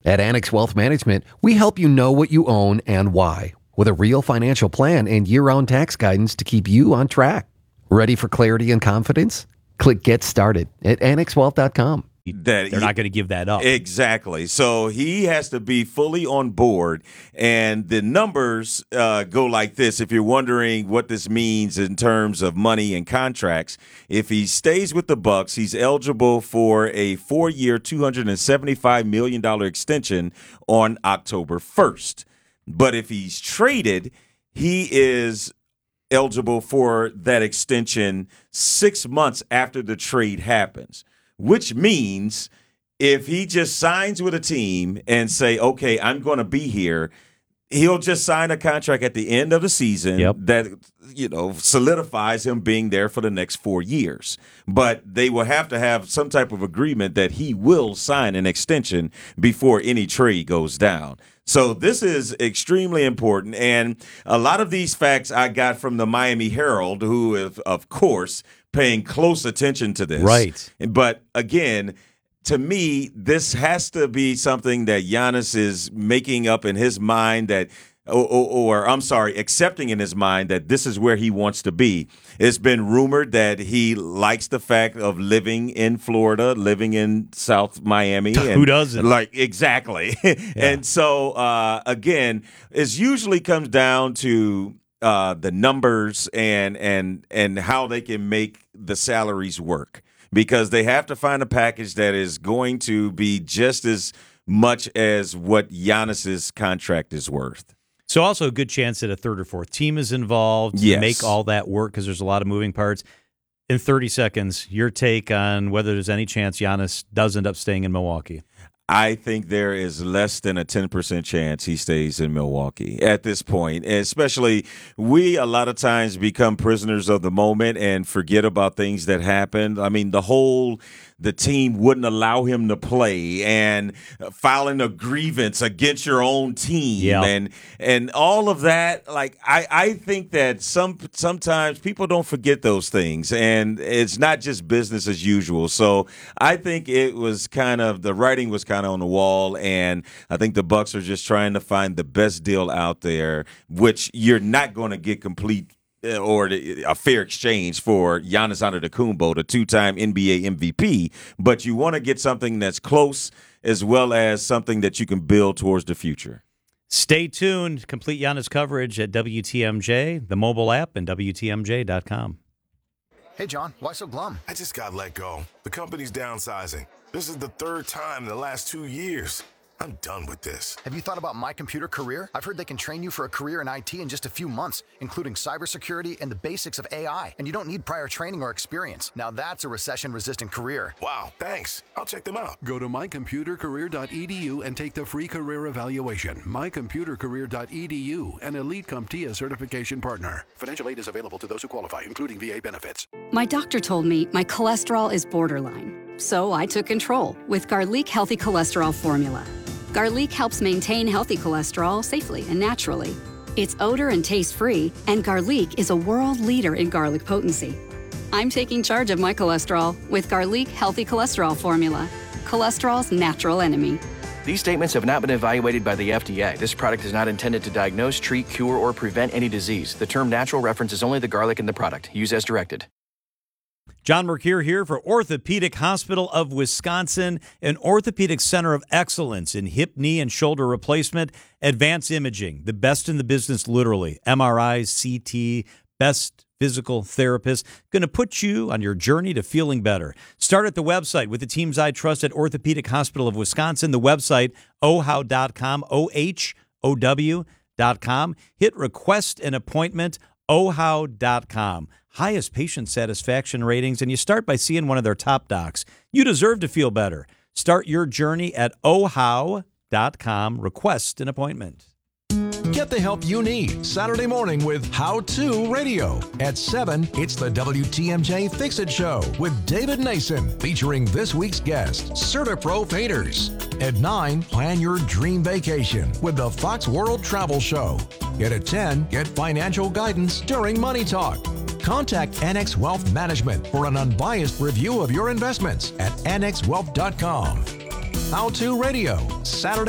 At Annex Wealth Management, we help you know what you own and why, with a real financial plan and year-round tax guidance to keep you on track. Ready for clarity and confidence? Click Get Started at annexwealth.com. They're not going to give that up. Exactly. So he has to be fully on board, and the numbers go like this. If you're wondering what this means in terms of money and contracts, if he stays with the Bucs, he's eligible for a 4-year, $275 million extension on October 1st. But if he's traded, he is eligible for that extension 6 months after the trade happens. Which means if he just signs with a team and say, okay, I'm going to be here, he'll just sign a contract at the end of the season that, solidifies him being there for the next 4 years. But they will have to have some type of agreement that he will sign an extension before any trade goes down. So this is extremely important. And a lot of these facts I got from the Miami Herald, who is, of course, paying close attention to this. Right. But again, to me, this has to be something that Giannis is making up in his mind accepting in his mind that this is where he wants to be. It's been rumored that he likes the fact of living in Florida, living in South Miami. Who doesn't? Exactly. Yeah. And so, again, it usually comes down to the numbers and how they can make the salaries work, because they have to find a package that is going to be just as much as what Giannis's contract is worth. So also a good chance that a third or fourth team is involved to make all that work, because there's a lot of moving parts. In 30 seconds, your take on whether there's any chance Giannis does end up staying in Milwaukee. I think there is less than a 10% chance he stays in Milwaukee at this point. Especially, we a lot of times become prisoners of the moment and forget about things that happened. I mean, the team wouldn't allow him to play, and filing a grievance against your own team and all of that. Like, I think that sometimes people don't forget those things, and it's not just business as usual. So I think it was the writing was kind of on the wall, and I think the Bucs are just trying to find the best deal out there, which you're not going to get complete or a fair exchange for Giannis Antetokounmpo, the 2-time NBA MVP, but you want to get something that's close as well as something that you can build towards the future. Stay tuned. Complete Giannis coverage at WTMJ, the mobile app, and WTMJ.com. Hey, John, why so glum? I just got let go. The company's downsizing. This is the 3rd time in the last 2 years. I'm done with this. Have you thought about My Computer Career? I've heard they can train you for a career in IT in just a few months, including cybersecurity and the basics of AI. And you don't need prior training or experience. Now that's a recession-resistant career. Wow, thanks. I'll check them out. Go to mycomputercareer.edu and take the free career evaluation. mycomputercareer.edu, an Elite CompTIA certification partner. Financial aid is available to those who qualify, including VA benefits. My doctor told me my cholesterol is borderline. So I took control with Garlic Healthy Cholesterol Formula. Garlic helps maintain healthy cholesterol safely and naturally. It's odor and taste-free, and Garlic is a world leader in garlic potency. I'm taking charge of my cholesterol with Garlic Healthy Cholesterol Formula, cholesterol's natural enemy. These statements have not been evaluated by the FDA. This product is not intended to diagnose, treat, cure, or prevent any disease. The term natural references only the garlic in the product. Use as directed. John Mercure here for Orthopedic Hospital of Wisconsin, an orthopedic center of excellence in hip, knee, and shoulder replacement, advanced imaging, the best in the business, literally. MRIs, CT, best physical therapists, going to put you on your journey to feeling better. Start at the website with the teams I trust at Orthopedic Hospital of Wisconsin. The website, ohow.com, OHOW.com. Hit request an appointment, ohow.com. Highest patient satisfaction ratings, and you start by seeing one of their top docs. You deserve to feel better. Start your journey at ohow.com. Request an appointment. Get the help you need Saturday morning with How To Radio. At 7, it's the WTMJ Fix-It Show with David Nason, featuring this week's guest, CertaPro Painters. At 9, plan your dream vacation with the Fox World Travel Show. Yet at 10, get financial guidance during Money Talk. Contact Annex Wealth Management for an unbiased review of your investments at annexwealth.com. How To Radio, Saturday